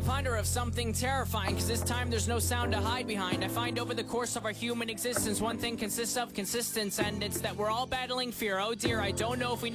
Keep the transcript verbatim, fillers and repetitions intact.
find her of something terrifying, cause this time there's no sound to hide behind. I find over the course of our human existence, one thing consists of consistence, and it's that we're all battling fear. Oh dear, I don't know if we